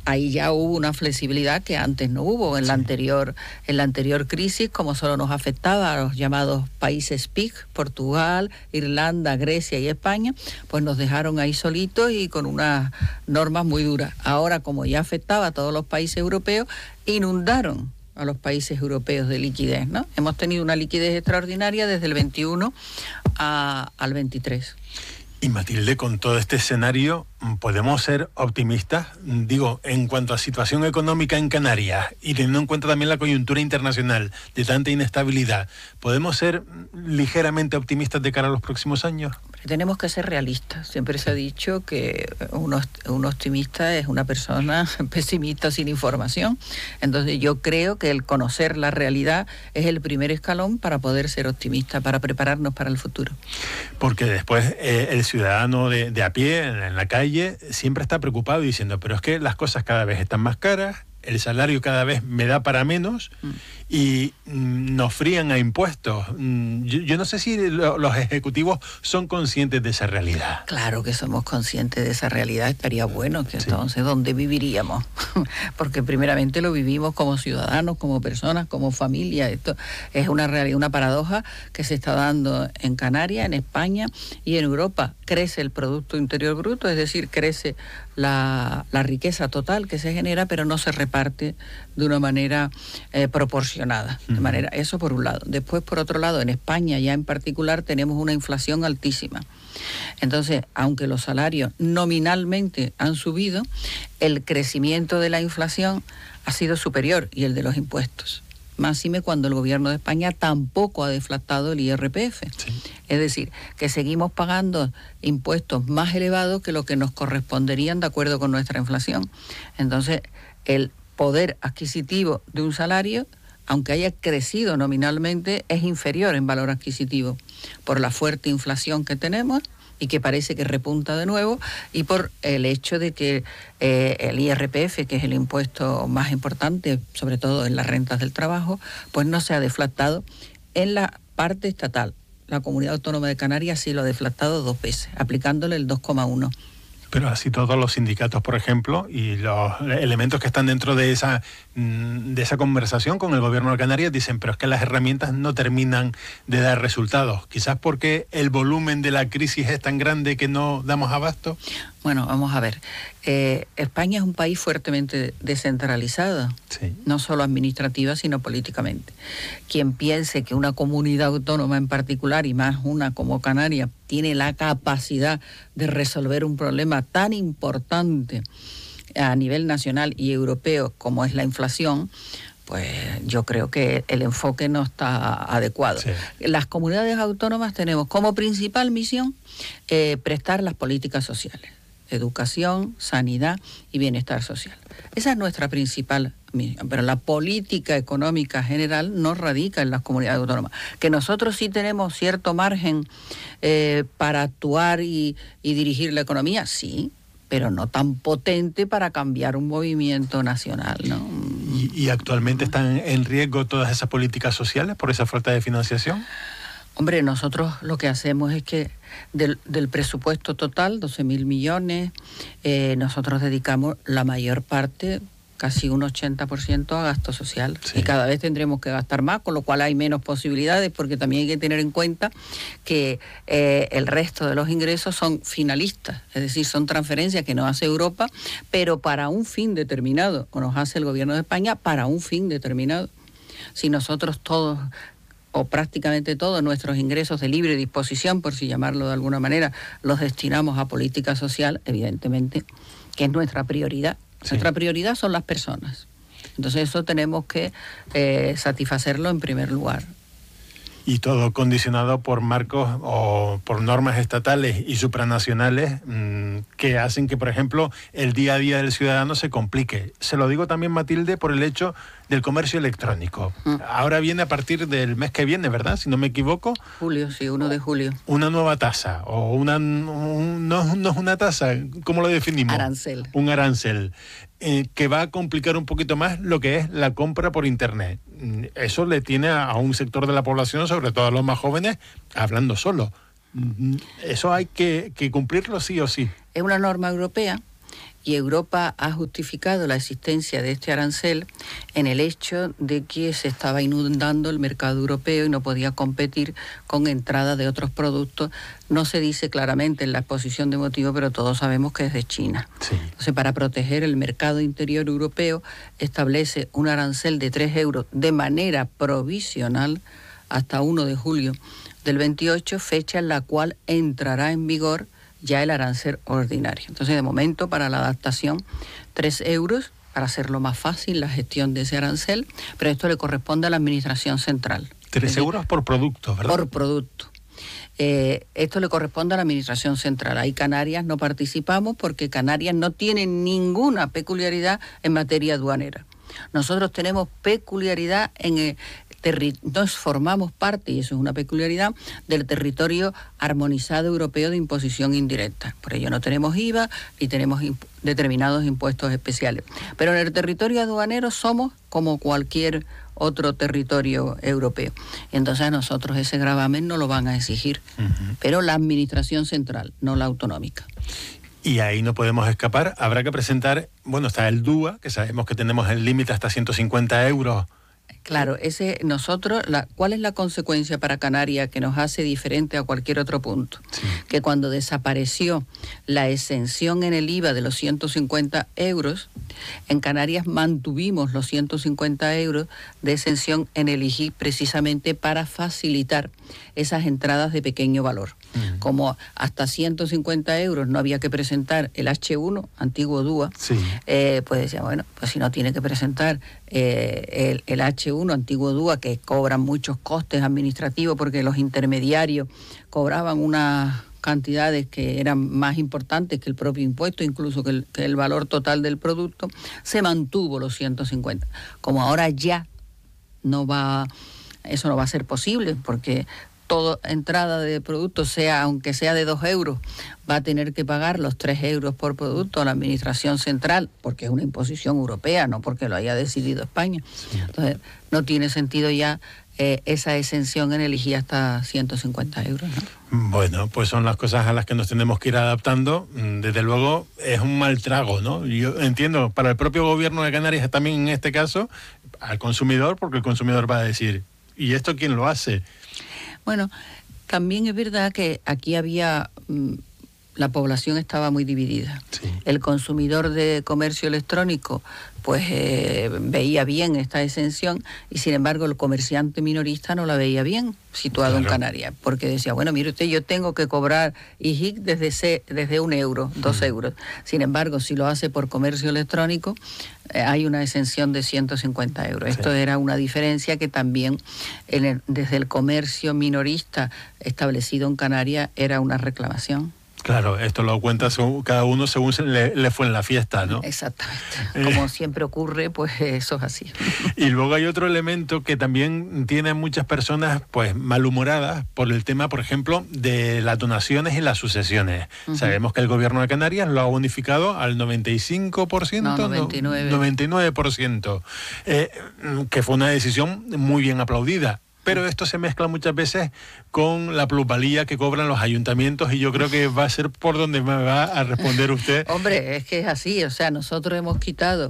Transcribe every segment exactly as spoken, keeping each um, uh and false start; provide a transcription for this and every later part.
ahí ya hubo una flexibilidad que antes no hubo. En la anterior, en la anterior crisis, como solo nos afectaba a los llamados países P I C, Portugal, Irlanda, Grecia y España, pues nos dejaron ahí solitos y con unas normas muy duras. Ahora, como ya afectaba a todos los países europeos, inundaron a los países europeos de liquidez, ¿no? Hemos tenido una liquidez extraordinaria desde el veintiuno a, al veintitrés. Y Matilde, con todo este escenario, ¿podemos ser optimistas? Digo, en cuanto a situación económica en Canarias y teniendo en cuenta también la coyuntura internacional de tanta inestabilidad, ¿podemos ser ligeramente optimistas de cara a los próximos años? Tenemos que ser realistas. Siempre se ha dicho que un, un optimista es una persona pesimista sin información. Entonces yo creo que el conocer la realidad es el primer escalón para poder ser optimista, para prepararnos para el futuro. Porque después eh, el ciudadano de, de a pie, en, en la calle, siempre está preocupado diciendo, pero es que las cosas cada vez están más caras, el salario cada vez me da para menos mm. y mm, nos frían a impuestos. Mm, yo, yo no sé si lo, los ejecutivos son conscientes de esa realidad. Claro que somos conscientes de esa realidad. Estaría bueno que sí. Entonces, ¿dónde viviríamos? Porque primeramente lo vivimos como ciudadanos, como personas, como familia. Esto es una realidad, una paradoja que se está dando en Canarias, en España y en Europa. Crece el Producto Interior Bruto, es decir, crece la, la riqueza total que se genera, pero no se reparte de una manera eh, proporcionada. De manera, eso por un lado. Después, por otro lado, en España ya en particular tenemos una inflación altísima. Entonces, aunque los salarios nominalmente han subido, el crecimiento de la inflación ha sido superior y el de los impuestos. Máxime cuando el gobierno de España tampoco ha deflactado el I R P F. Sí. Es decir, que seguimos pagando impuestos más elevados que lo que nos corresponderían de acuerdo con nuestra inflación. Entonces, el poder adquisitivo de un salario, aunque haya crecido nominalmente, es inferior en valor adquisitivo por la fuerte inflación que tenemos y que parece que repunta de nuevo, y por el hecho de que eh, el I R P F, que es el impuesto más importante, sobre todo en las rentas del trabajo, pues no se ha deflactado en la parte estatal. La Comunidad Autónoma de Canarias sí lo ha deflactado dos veces, aplicándole el dos coma uno. Pero así todos los sindicatos, por ejemplo, y los elementos que están dentro de esa, de esa conversación con el gobierno de Canarias dicen, pero es que las herramientas no terminan de dar resultados. Quizás porque el volumen de la crisis es tan grande que no damos abasto. Bueno, vamos a ver. Eh, España es un país fuertemente descentralizado, sí. No solo administrativa, sino políticamente. Quien piense que una comunidad autónoma en particular, y más una como Canarias, tiene la capacidad de resolver un problema tan importante a nivel nacional y europeo como es la inflación, pues yo creo que el enfoque no está adecuado. Sí. Las comunidades autónomas tenemos como principal misión eh, prestar las políticas sociales. Educación, sanidad y bienestar social. Esa es nuestra principal misión, pero la política económica general no radica en las comunidades autónomas. Que nosotros sí tenemos cierto margen eh, para actuar y, y dirigir la economía, sí, pero no tan potente para cambiar un movimiento nacional, ¿no? ¿Y, y actualmente están en riesgo todas esas políticas sociales por esa falta de financiación? Hombre, nosotros lo que hacemos es que del, del presupuesto total, doce mil millones, eh, nosotros dedicamos la mayor parte, casi un ochenta por ciento a gasto social. Sí. Y cada vez tendremos que gastar más, con lo cual hay menos posibilidades, porque también hay que tener en cuenta que eh, el resto de los ingresos son finalistas, es decir, son transferencias que nos hace Europa, pero para un fin determinado, o nos hace el gobierno de España para un fin determinado. Si nosotros todos, o prácticamente todos nuestros ingresos de libre disposición, por si llamarlo de alguna manera, los destinamos a política social, evidentemente, que es nuestra prioridad. Sí. Nuestra prioridad son las personas. Entonces eso tenemos que eh, satisfacerlo en primer lugar. Y todo condicionado por marcos o por normas estatales y supranacionales mmm, que hacen que, por ejemplo, el día a día del ciudadano se complique. Se lo digo también, Matilde, por el hecho del comercio electrónico. Mm. Ahora viene a partir del mes que viene, ¿verdad? Si no me equivoco. Julio, sí, uno de julio. Una nueva tasa, o una un, no, no es una tasa, ¿cómo lo definimos? Arancel. Un arancel. Eh, que va a complicar un poquito más lo que es la compra por internet. Eso le tiene a, a un sector de la población, sobre todo a los más jóvenes, hablando solo. Eso hay que, que cumplirlo sí o sí. Es una norma europea Y Europa ha justificado la existencia de este arancel en el hecho de que se estaba inundando el mercado europeo y no podía competir con entrada de otros productos. No se dice claramente en la exposición de motivos, pero todos sabemos que es de China. Sí. Entonces, para proteger el mercado interior europeo, establece un arancel de tres euros de manera provisional hasta primero de julio del veintiocho, fecha en la cual entrará en vigor ya el arancel ordinario. Entonces, de momento, para la adaptación, tres euros, para hacerlo más fácil la gestión de ese arancel, pero esto le corresponde a la Administración Central. Tres euros por producto, ¿verdad? Por producto. Eh, esto le corresponde a la Administración Central. Ahí Canarias no participamos porque Canarias no tiene ninguna peculiaridad en materia aduanera. Nosotros tenemos peculiaridad en el terri- nos formamos parte, y eso es una peculiaridad, del territorio armonizado europeo de imposición indirecta. Por ello no tenemos I V A ni tenemos imp- determinados impuestos especiales. Pero en el territorio aduanero somos como cualquier otro territorio europeo. Entonces a nosotros ese gravamen no lo van a exigir, uh-huh. pero la Administración Central, no la autonómica. Y ahí no podemos escapar, habrá que presentar, bueno, está el D U A, que sabemos que tenemos el límite hasta ciento cincuenta euros. Claro, ese nosotros, la, ¿cuál es la consecuencia para Canarias que nos hace diferente a cualquier otro punto? Sí. Que cuando desapareció la exención en el I V A de los ciento cincuenta euros, en Canarias mantuvimos los ciento cincuenta euros de exención en el I G I precisamente para facilitar esas entradas de pequeño valor. Uh-huh. Como hasta ciento cincuenta euros no había que presentar el H uno, antiguo D U A, sí. eh, pues decía, bueno, pues si no tiene que presentar eh, el, el H uno, antiguo D U A, que cobran muchos costes administrativos porque los intermediarios cobraban unas cantidades que eran más importantes que el propio impuesto, incluso que el, que el valor total del producto, se mantuvo los ciento cincuenta. Como ahora ya no va, eso no va a ser posible, porque toda entrada de producto, sea aunque sea de dos euros, va a tener que pagar los tres euros por producto a la Administración Central, porque es una imposición europea, no porque lo haya decidido España. Sí. Entonces, no tiene sentido ya eh, esa exención en el I G I hasta ciento cincuenta euros, ¿no? Bueno, pues son las cosas a las que nos tenemos que ir adaptando. Desde luego es un mal trago, ¿no? Yo entiendo, para el propio gobierno de Canarias también en este caso, al consumidor, porque el consumidor va a decir, ¿y esto quién lo hace? Bueno, también es verdad que aquí había, la población estaba muy dividida. Sí. El consumidor de comercio electrónico pues eh, veía bien esta exención y sin embargo el comerciante minorista no la veía bien situado claro. en Canarias, porque decía, bueno, mire usted, yo tengo que cobrar I G I C desde, C, desde un euro, dos mm. euros. Sin embargo, si lo hace por comercio electrónico, eh, hay una exención de ciento cincuenta euros. Sí. Esto era una diferencia que también en el, desde el comercio minorista establecido en Canarias era una reclamación. Claro, esto lo cuenta cada uno según le, le fue en la fiesta, ¿no? Exactamente. Como eh. siempre ocurre, pues eso es así. Y luego hay otro elemento que también tiene muchas personas pues malhumoradas por el tema, por ejemplo, de las donaciones y las sucesiones. Uh-huh. Sabemos que el gobierno de Canarias lo ha bonificado al noventa y cinco por ciento, no, noventa y nueve. noventa y nueve por ciento, eh, que fue una decisión muy bien aplaudida. Pero esto se mezcla muchas veces con la plusvalía que cobran los ayuntamientos y yo creo que va a ser por donde me va a responder usted. Hombre, es que es así, o sea, nosotros hemos quitado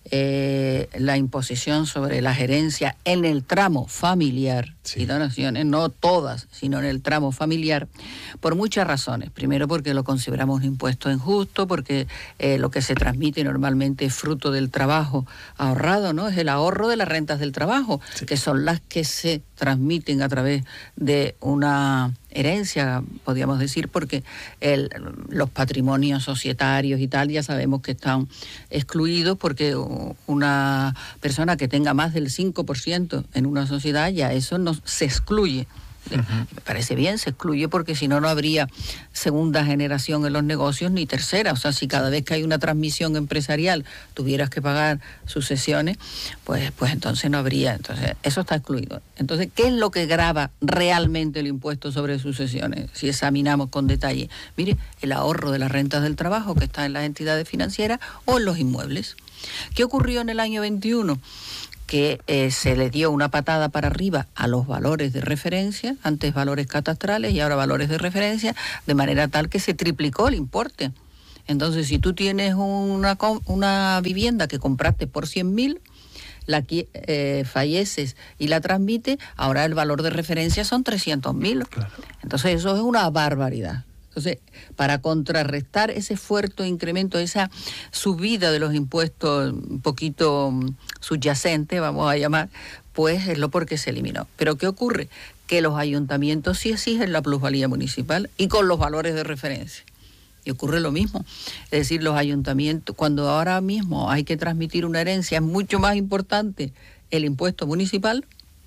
eh, la imposición sobre la gerencia en el tramo familiar sí. y donaciones, no todas, sino en el tramo familiar, por muchas razones. Primero porque lo consideramos un impuesto injusto, porque eh, lo que se transmite normalmente es fruto del trabajo ahorrado, ¿no? Es el ahorro de las rentas del trabajo, sí. que son las que se transmiten a través de una herencia, podríamos decir, porque el, los patrimonios societarios y tal ya sabemos que están excluidos porque una persona que tenga más del cinco por ciento en una sociedad ya eso no se excluye. Uh-huh. Me parece bien, se excluye porque si no, no habría segunda generación en los negocios ni tercera. O sea, si cada vez que hay una transmisión empresarial tuvieras que pagar sucesiones, pues, pues entonces no habría. Entonces, eso está excluido. Entonces, ¿qué es lo que grava realmente el impuesto sobre sucesiones? Si examinamos con detalle, mire, el ahorro de las rentas del trabajo que está en las entidades financieras o en los inmuebles. ¿Qué ocurrió en el año veintiuno? Que eh, se le dio una patada para arriba a los valores de referencia, antes valores catastrales y ahora valores de referencia, de manera tal que se triplicó el importe. Entonces, si tú tienes una, una vivienda que compraste por cien mil, la eh, falleces y la transmite, ahora el valor de referencia son trescientos mil. Claro. Entonces eso es una barbaridad. Entonces, para contrarrestar ese fuerte incremento, esa subida de los impuestos un poquito subyacente, vamos a llamar, pues es lo porque se eliminó. Pero ¿qué ocurre? Que los ayuntamientos sí exigen la plusvalía municipal y con los valores de referencia. Y ocurre lo mismo. Es decir, los ayuntamientos, cuando ahora mismo hay que transmitir una herencia, es mucho más importante el impuesto municipal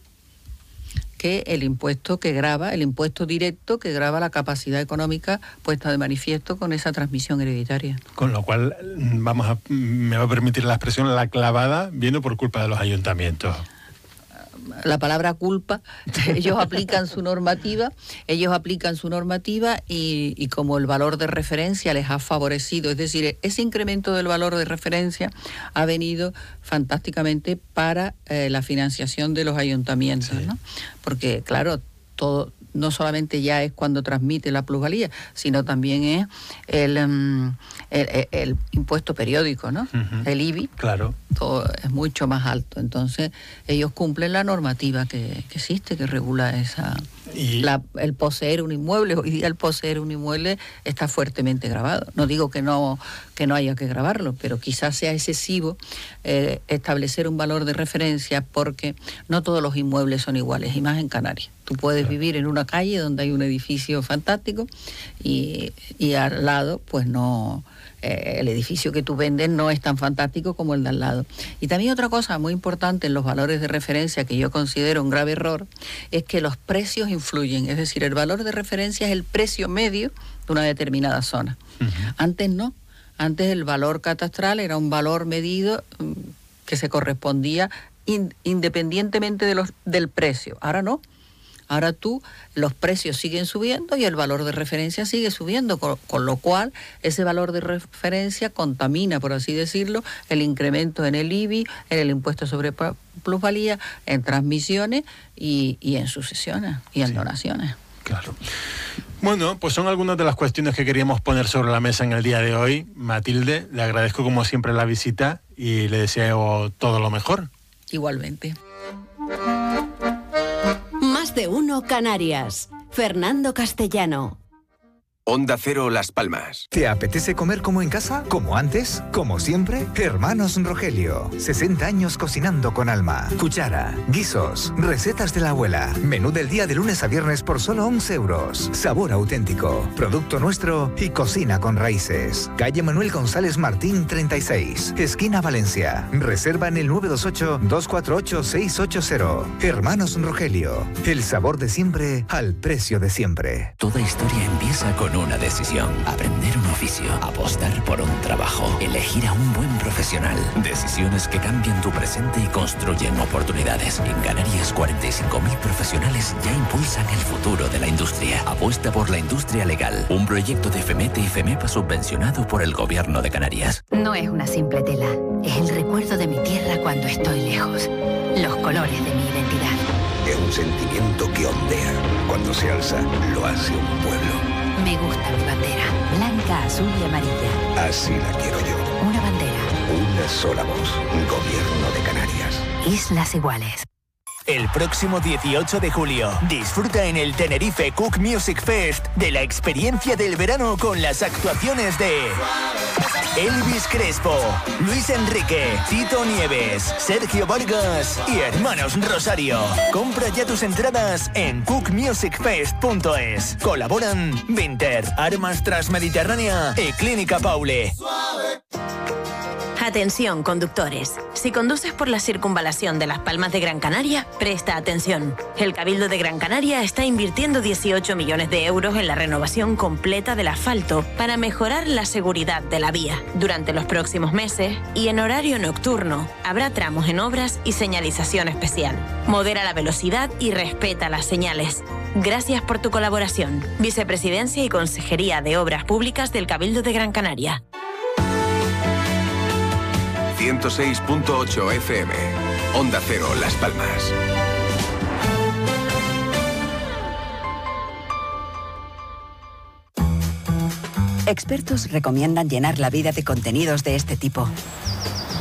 que el impuesto que grava, el impuesto directo que grava la capacidad económica puesta de manifiesto con esa transmisión hereditaria. Con lo cual, vamos a, me va a permitir la expresión, la clavada viene por culpa de los ayuntamientos. La palabra culpa, ellos aplican su normativa, ellos aplican su normativa y, y como el valor de referencia les ha favorecido, es decir, ese incremento del valor de referencia ha venido fantásticamente para eh, la financiación de los ayuntamientos, sí. ¿no? Porque, claro, todo no solamente ya es cuando transmite la plusvalía, sino también es el, um, el, el, el impuesto periódico, ¿no? Uh-huh. El I B I. Claro. Todo es mucho más alto. Entonces, ellos cumplen la normativa que, que existe, que regula esa... Y... La, el poseer un inmueble. Hoy día el poseer un inmueble está fuertemente gravado. No digo que no, que no haya que gravarlo, pero quizás sea excesivo eh, establecer un valor de referencia porque no todos los inmuebles son iguales, y más en Canarias. Tú puedes vivir en una calle donde hay un edificio fantástico y, y al lado, pues no... Eh, el edificio que tú vendes no es tan fantástico como el de al lado. Y también otra cosa muy importante en los valores de referencia que yo considero un grave error es que los precios influyen, es decir, el valor de referencia es el precio medio de una determinada zona. Uh-huh. Antes no, antes el valor catastral era un valor medido um, que se correspondía in, independientemente de los, del precio. Ahora no. Ahora tú, los precios siguen subiendo y el valor de referencia sigue subiendo, con, con lo cual ese valor de referencia contamina, por así decirlo, el incremento en el I B I, en el impuesto sobre plusvalía, en transmisiones y, y en sucesiones y en sí, donaciones. Claro. Bueno, pues son algunas de las cuestiones que queríamos poner sobre la mesa en el día de hoy. Matilde, le agradezco como siempre la visita y le deseo todo lo mejor. Igualmente. Más de uno Canarias. Fernando Castellano. Onda Cero Las Palmas. ¿Te apetece comer como en casa? ¿Como antes? ¿Como siempre? Hermanos Rogelio. sesenta años cocinando con alma. Cuchara, guisos, recetas de la abuela. Menú del día de lunes a viernes por solo once euros. Sabor auténtico, producto nuestro y cocina con raíces. Calle Manuel González Martín treinta y seis, esquina Valencia. Reserva en el nueve dos ocho, dos cuatro ocho, seis ocho cero. Hermanos Rogelio. El sabor de siempre al precio de siempre. Toda historia empieza con una decisión. Aprender un oficio, apostar por un trabajo, elegir a un buen profesional. Decisiones que cambian tu presente y construyen oportunidades. En Canarias, cuarenta y cinco mil profesionales ya impulsan el futuro de la industria. Apuesta por la industria legal. Un proyecto de FEMETE y FEMEPA subvencionado por el Gobierno de Canarias. No es una simple tela. Es el recuerdo de mi tierra cuando estoy lejos. Los colores de mi identidad. Es un sentimiento que ondea. Cuando se alza, lo hace un pueblo. Me gusta mi bandera, blanca, azul y amarilla. Así la quiero yo. Una bandera. Una sola voz. Gobierno de Canarias. Islas iguales. El próximo dieciocho de julio, disfruta en el Tenerife Cook Music Fest de la experiencia del verano con las actuaciones de Elvis Crespo, Luis Enrique, Tito Nieves, Sergio Vargas y Hermanos Rosario. Compra ya tus entradas en cook music fest punto es. Colaboran Vinter, Armas Transmediterránea y Clínica Paule. Atención, conductores. Si conduces por la circunvalación de Las Palmas de Gran Canaria, presta atención. El Cabildo de Gran Canaria está invirtiendo dieciocho millones de euros en la renovación completa del asfalto para mejorar la seguridad de la vía. Durante los próximos meses y en horario nocturno, habrá tramos en obras y señalización especial. Modera la velocidad y respeta las señales. Gracias por tu colaboración. Vicepresidencia y Consejería de Obras Públicas del Cabildo de Gran Canaria. ciento seis punto ocho F M. Onda Cero Las Palmas. Expertos recomiendan llenar la vida de contenidos de este tipo.